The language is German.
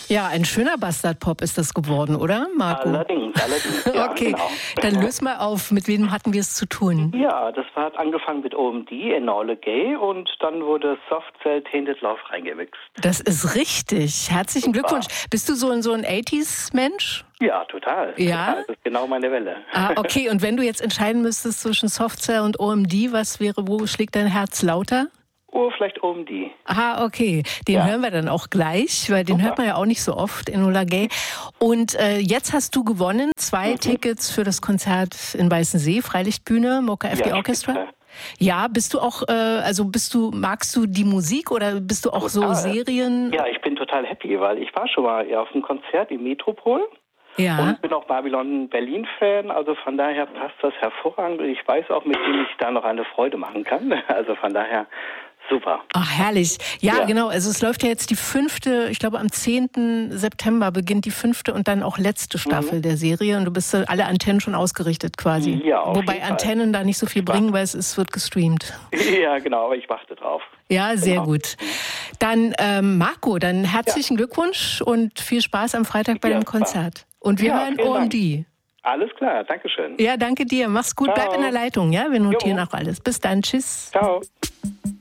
Ja, ein schöner Bastard-Pop ist das geworden, oder, Marco? Allerdings. Ja, okay, genau. Dann löse mal auf. Mit wem hatten wir es zu tun? Ja, das hat angefangen mit OMD, Enola Gay, und dann wurde Soft Cell Tainted Love reingemixt. Das ist richtig. Herzlichen Glückwunsch. Bist du so ein 80s-Mensch? Ja, total. Ja? Total. Das ist genau meine Welle. Okay. Und wenn du jetzt entscheiden müsstest zwischen Soft Cell und OMD, wo schlägt dein Herz lauter? Oh, vielleicht OMD. Okay. Den hören wir dann auch gleich, weil den hört man ja auch nicht so oft, Enola Gay. Und jetzt hast du gewonnen 2 Tickets für das Konzert in Weißensee, Freilichtbühne, Mocha FD Orchestra. Bitte. Ja, bist du auch, magst du die Musik oder bist du auch so Serien? Ja, ich bin total happy, weil ich war schon mal auf einem Konzert im Metropol. Ja. Und bin auch Babylon Berlin-Fan, also von daher passt das hervorragend. Und ich weiß auch, mit wem ich da noch eine Freude machen kann. Also von daher super. Ach, herrlich. Ja, genau. Also es läuft ja jetzt die 5., ich glaube am 10. September beginnt die 5. und dann auch letzte Staffel der Serie. Und du bist alle Antennen schon ausgerichtet quasi. Ja, auf Wobei jeden Fall. Antennen da nicht so viel bringen, weil es wird gestreamt. Ja, genau, aber ich warte drauf. Ja, sehr gut. Dann Marco, dann herzlichen Glückwunsch und viel Spaß am Freitag bei dem Konzert. Und wir hören OMD. Alles klar, danke schön. Ja, danke dir. Mach's gut. Ciao. Bleib in der Leitung, ja? Wir notieren auch alles. Bis dann. Tschüss. Ciao.